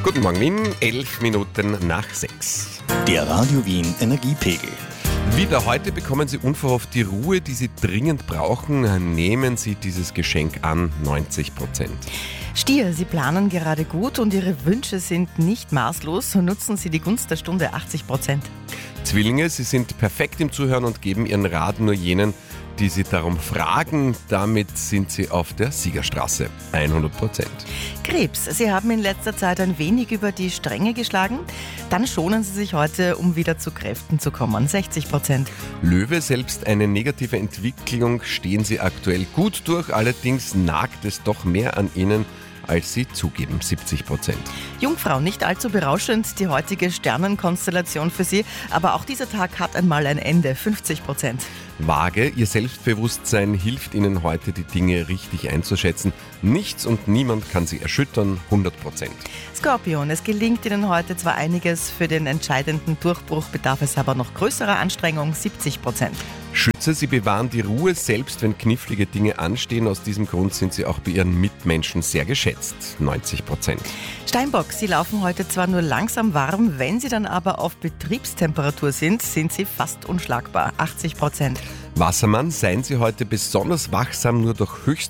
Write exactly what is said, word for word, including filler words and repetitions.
Guten Morgen Wien, elf Minuten nach sechs. Der Radio Wien Energiepegel. Wieder heute bekommen Sie unverhofft die Ruhe, die Sie dringend brauchen. Nehmen Sie dieses Geschenk an, neunzig Prozent. Stier, Sie planen gerade gut und Ihre Wünsche sind nicht maßlos. So nutzen Sie die Gunst der Stunde, achtzig Prozent. Zwillinge, Sie sind perfekt im Zuhören und geben Ihren Rat nur jenen, die Sie darum fragen. Damit sind Sie auf der Siegerstraße, hundert Prozent. Krebs, Sie haben in letzter Zeit ein wenig über die Stränge geschlagen. Dann schonen Sie sich heute, um wieder zu Kräften zu kommen, sechzig Prozent. Löwe, selbst eine negative Entwicklung stehen Sie aktuell gut durch. Allerdings nagt es doch mehr an Ihnen, als Sie zugeben, siebzig Prozent. Jungfrau, nicht allzu berauschend, die heutige Sternenkonstellation für Sie. Aber auch dieser Tag hat einmal ein Ende, fünfzig Prozent. Waage, Ihr Selbstbewusstsein hilft Ihnen heute, die Dinge richtig einzuschätzen. Nichts und niemand kann Sie erschüttern, hundert Prozent. Skorpion, es gelingt Ihnen heute zwar einiges, für den entscheidenden Durchbruch bedarf es aber noch größerer Anstrengung, siebzig Prozent. Schütze, Sie bewahren die Ruhe, selbst wenn knifflige Dinge anstehen. Aus diesem Grund sind Sie auch bei Ihren Mitmenschen sehr geschätzt, neunzig Prozent. Steinbock, Sie laufen heute zwar nur langsam warm, wenn Sie dann aber auf Betriebstemperatur sind, sind Sie fast unschlagbar, achtzig Prozent. Wassermann, seien Sie heute besonders wachsam, nur durch höchste